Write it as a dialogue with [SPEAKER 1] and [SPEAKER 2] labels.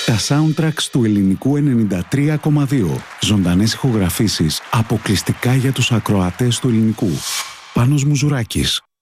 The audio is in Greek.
[SPEAKER 1] Τα soundtracks του ελληνικού 93,2. Ζωντανές ηχογραφήσεις αποκλειστικά για τους ακροατές του ελληνικού. Πάνος Μουζουράκης.